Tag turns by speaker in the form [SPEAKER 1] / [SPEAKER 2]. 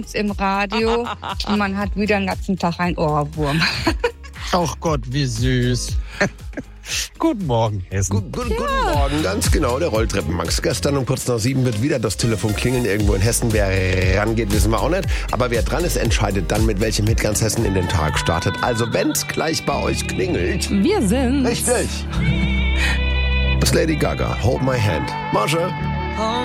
[SPEAKER 1] morgens im Radio und man hat wieder den ganzen Tag einen Ohrwurm.
[SPEAKER 2] Ach Gott, wie süß. Guten Morgen, Hessen.
[SPEAKER 3] Guten Morgen, ganz genau, der Rolltreppenmax. Gestern um kurz nach 7 wird wieder das Telefon klingeln irgendwo in Hessen. Wer rangeht, wissen wir auch nicht. Aber wer dran ist, entscheidet dann, mit welchem Hit ganz Hessen in den Tag startet. Also wenn's gleich bei euch klingelt.
[SPEAKER 4] Wir sind
[SPEAKER 3] Richtig. Das ist Lady Gaga, Hold My Hand. Marsha.